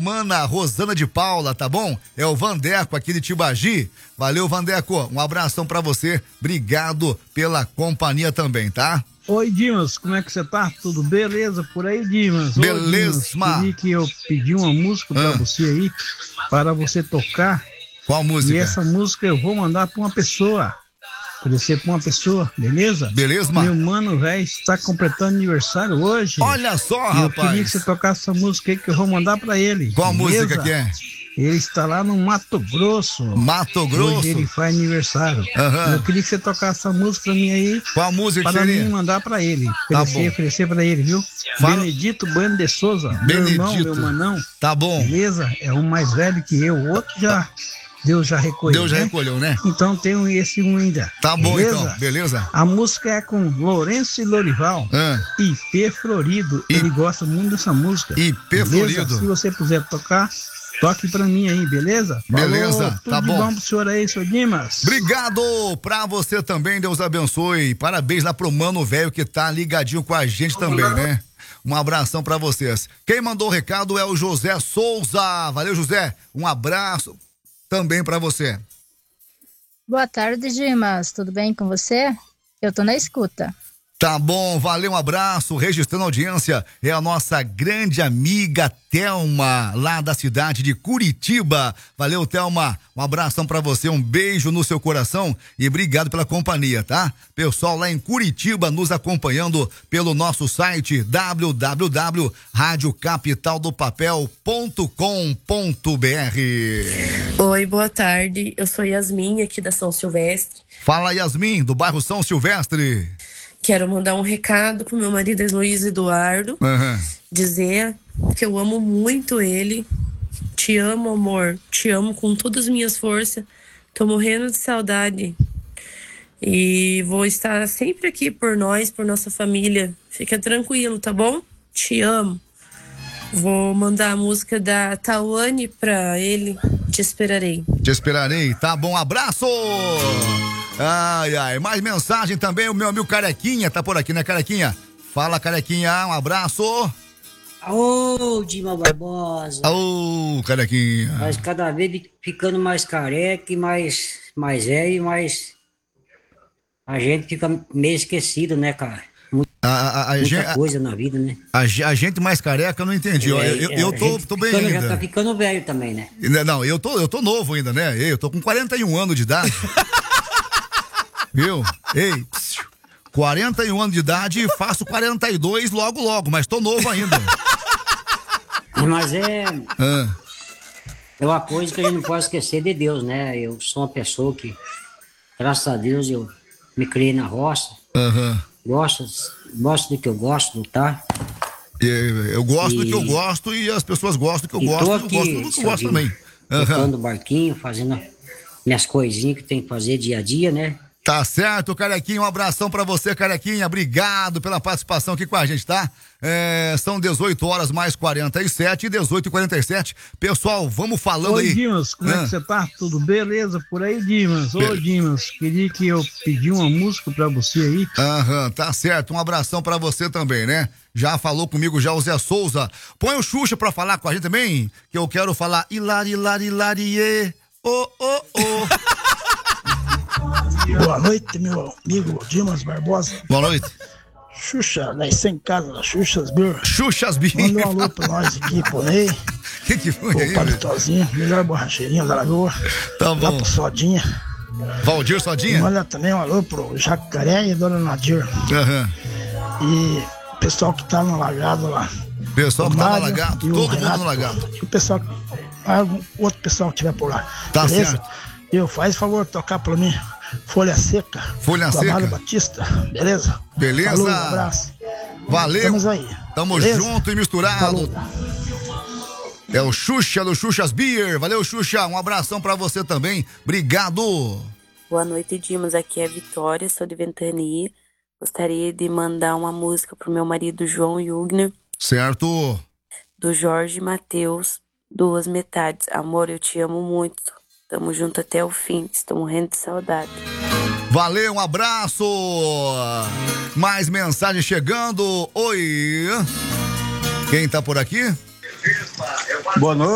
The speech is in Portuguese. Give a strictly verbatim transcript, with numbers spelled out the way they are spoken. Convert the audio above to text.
mana Rosana de Paula, tá bom? É o Vandeco aqui de Tibagi. Valeu, Vandeco. Um abração pra você. Obrigado pela companhia também, tá? Oi, Dimas, como é que você tá? Tudo beleza por aí, Dimas? Beleza, Dimas, queria que eu pedi uma música pra ah. você aí, para você tocar. Qual música? E essa música eu vou mandar pra uma pessoa. Oferecer pra uma pessoa, beleza? Beleza, mano. Meu mano, velho, está completando aniversário hoje. Olha só, e rapaz. Eu queria que você tocasse essa música aí que eu vou mandar pra ele. Qual beleza? música que é? Ele está lá no Mato Grosso. Mato Grosso? Hoje ele faz aniversário. Uhum. Eu queria que você tocasse essa música pra mim aí. Qual música para que seria? mim mandar pra ele. Tá Oferecer, bom. oferecer pra ele, viu? Fala. Benedito Bueno de Souza. Benedito. Meu irmão, meu manão. Tá bom. Beleza? É um mais velho que eu. O outro já... Deus já recolheu. Deus já né? recolheu, né? Então tem esse um ainda. Tá bom, beleza? então. Beleza. A música é com Lourenço e Lorival. Ah. I P Florido. I... Ele gosta muito dessa música. I P Florido. Se você puder tocar, toque pra mim aí, beleza? Beleza, Falou, tudo tá de bom. bom pro senhor aí, senhor Dimas. Obrigado pra você também, Deus abençoe. Parabéns lá pro mano velho que tá ligadinho com a gente também, né? Um abração pra vocês. Quem mandou o recado é o José Souza. Valeu, José. Um abraço também pra você. Boa tarde, Dimas. Tudo bem com você? Eu tô na escuta. Tá bom, valeu, um abraço, registrando a audiência, é a nossa grande amiga Thelma, lá da cidade de Curitiba. Valeu, Thelma, um abração pra você, um beijo no seu coração e obrigado pela companhia, tá? Pessoal lá em Curitiba nos acompanhando pelo nosso site w w w ponto rádio capital do papel ponto com ponto b r. Oi, boa tarde, eu sou Yasmin aqui da São Silvestre. Fala, Yasmin, do bairro São Silvestre. Quero mandar um recado pro meu marido Luiz Eduardo, uhum. dizer que eu amo muito ele, te amo, amor, te amo com todas as minhas forças, tô morrendo de saudade e vou estar sempre aqui por nós, por nossa família, fica tranquilo, tá bom? Te amo. Vou mandar a música da Tawane pra ele, Te Esperarei. Te esperarei, tá bom, abraço! Ai, ai, mais mensagem também, o meu amigo Carequinha tá por aqui, né, Carequinha? Fala, Carequinha, um abraço. Ô, Dima Barbosa. Ô, Carequinha. Mas cada vez ficando mais careca e mais, mais velho e mais... A gente fica meio esquecido, né, cara? Muita, a, a, a muita gente, coisa na vida, né? A, a gente mais careca, eu não entendi. É, eu, é, eu tô, tô bem ficando, ainda. Já tá ficando velho também, né? Não, eu tô, eu tô novo ainda, né? Eu tô com quarenta e um anos de idade. Viu? Ei, quarenta e um anos de idade e faço quarenta e dois logo, logo, mas tô novo ainda. Mas é... Ah. É uma coisa que a gente não pode esquecer de Deus, né? Eu sou uma pessoa que, graças a Deus, eu me criei na roça. Uhum. Gosto, gosto do que eu gosto, lutar. Eu, eu gosto e... do que eu gosto e as pessoas gostam do que eu e gosto. aqui, eu gosto do que eu gosto também. Uhum. Tocando barquinho, fazendo minhas coisinhas que tem que fazer dia a dia, né? Tá certo, Carequinha, um abração pra você, Carequinha, obrigado pela participação aqui com a gente, tá? É, são dezoito horas mais quarenta e sete, dezoito e quarenta e sete. Pessoal, vamos falando Oi, aí. Dimas, como ah. é que você tá? Tudo beleza por aí, Dimas? Ô, Be... Dimas, queria que eu pedi uma música pra você aí. Aham, tá certo, um abração pra você também, né? Já falou comigo já o Zé Souza. Põe o Xuxa pra falar com a gente também, que eu quero falar hilari, hilari, hilarie, oh, oh, oh. Boa noite, meu amigo Dimas Barbosa. Boa noite. Xuxa, nasci em casa da Xuxas Beer. Xuxas Beer. Manda um alô pra nós aqui, pô, Ney. Que que foi aí, o Palitozinho, melhor borracheirinha da Lagoa. Tá bom. Lá pro Sodinha. Valdir Sodinha? Manda também um alô pro Jacaré e Dona Nadir. Aham. Uhum. E o pessoal que tá no Lagado lá. Pessoal que tá no Lagado, todo Renato, mundo no Lagado. E o pessoal, algum outro pessoal que tiver por lá. Tá beleza? certo. Eu, faz favor de tocar pra mim. Folha Seca. Folha Seca. Amado Batista, beleza? Beleza. Falou, um abraço. Valeu. Estamos aí. Tamo beleza? junto e misturado. Falou. É o Xuxa do Xuxas Beer. Valeu, Xuxa. Um abração pra você também. Obrigado. Boa noite, Dimas. Aqui é a Vitória, sou de Ventania. Gostaria de mandar uma música pro meu marido João Jugner. Certo. Do Jorge Mateus, Duas Metades. Amor, eu te amo muito. Tamo junto até o fim. Estou morrendo de saudade. Valeu, um abraço. Mais mensagem chegando. Oi. Quem tá por aqui? Boa noite.